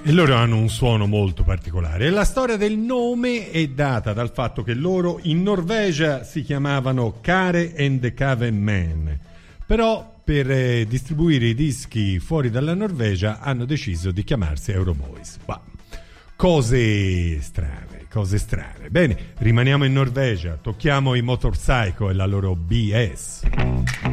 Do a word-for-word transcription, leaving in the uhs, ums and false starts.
E loro hanno un suono molto particolare. E la storia del nome è data dal fatto che loro in Norvegia si chiamavano Care and the Cave Men, però per eh, distribuire i dischi fuori dalla Norvegia hanno deciso di chiamarsi Euroboys. Bah, cose strane, cose strane. Bene, rimaniamo in Norvegia, tocchiamo i Motorpsycho e la loro B S.